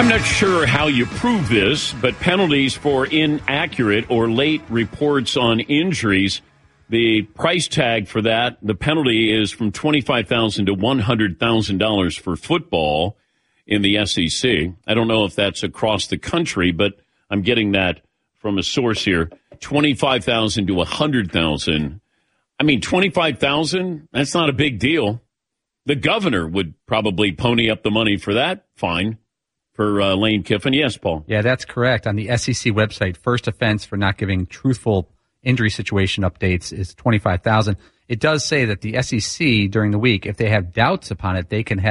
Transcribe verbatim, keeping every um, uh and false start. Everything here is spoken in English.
I'm not sure how you prove this, but penalties for inaccurate or late reports on injuries, the price tag for that, the penalty is from twenty-five thousand dollars to one hundred thousand dollars for football in the S E C. I don't know if that's across the country, but I'm getting that from a source here. twenty-five thousand dollars to one hundred thousand dollars. I mean, twenty-five thousand dollars, that's not a big deal. The governor would probably pony up the money for that fine. For uh, Lane Kiffin. Yes, Paul. Yeah, that's correct. On the S E C website, first offense for not giving truthful injury situation updates is twenty-five thousand dollars. It does say that the S E C during the week, if they have doubts upon it, they can have